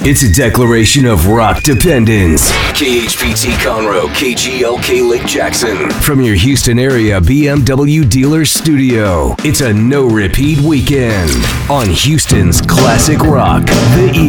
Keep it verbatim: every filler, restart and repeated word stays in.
It's a declaration of rock dependence. K H P T Conroe, K G L K Lake Jackson. From your Houston area B M W dealer studio, it's a no-repeat weekend on Houston's classic rock, The Eagle.